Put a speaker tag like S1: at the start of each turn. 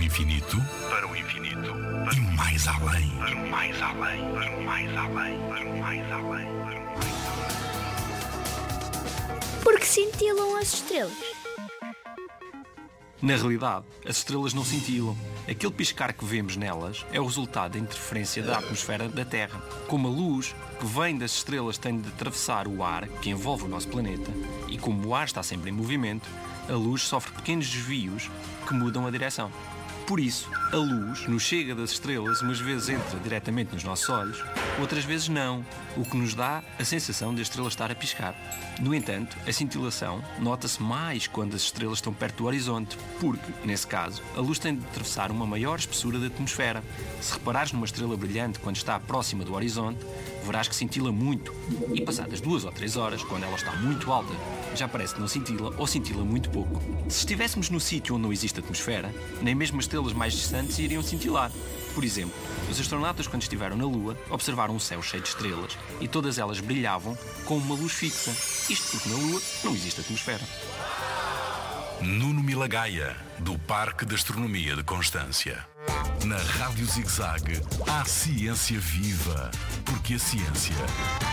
S1: infinito, para o infinito, e mais além, para o mais além, para o mais além, para o mais além, para o mais além.
S2: Porque cintilam as estrelas?
S3: Na realidade, as estrelas não cintilam. Aquele piscar que vemos nelas é o resultado da interferência da atmosfera da Terra. Como a luz que vem das estrelas tem de atravessar o ar que envolve o nosso planeta, e como o ar está sempre em movimento, a luz sofre pequenos desvios que mudam a direção. Por isso, a luz nos chega das estrelas, umas vezes entra diretamente nos nossos olhos, outras vezes não, o que nos dá a sensação de a estrela estar a piscar. No entanto, a cintilação nota-se mais quando as estrelas estão perto do horizonte, porque, nesse caso, a luz tem de atravessar uma maior espessura da atmosfera. Se reparares numa estrela brilhante quando está próxima do horizonte, verás que cintila muito, e passadas 2 ou 3 horas, quando ela está muito alta, já parece que não cintila ou cintila muito pouco. Se estivéssemos no sítio onde não existe atmosfera, nem mesmo as estrelas mais distantes iriam cintilar. Por exemplo, os astronautas, quando estiveram na Lua, observaram um céu cheio de estrelas e todas elas brilhavam com uma luz fixa. Isto porque na Lua não existe atmosfera.
S1: Nuno Milagaya, do Parque de Astronomia de Constância. Na Rádio Zig-Zag, há ciência viva, porque a ciência